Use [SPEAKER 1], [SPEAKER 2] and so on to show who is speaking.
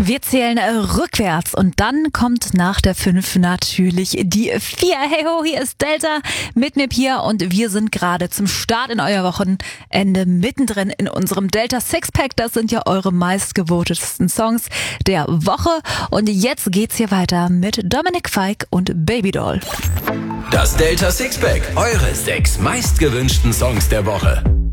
[SPEAKER 1] Wir zählen rückwärts und dann kommt nach der 5 natürlich die 4. Hey ho, hier ist Delta mit mir Pia und wir sind gerade zum Start in euer Wochenende mittendrin in unserem Delta Sixpack. Das sind ja eure meistgevotesten Songs der Woche und jetzt geht's hier weiter mit Dominik Fike und Babydoll.
[SPEAKER 2] Das Delta Sixpack, eure 6 meistgewünschten Songs der Woche.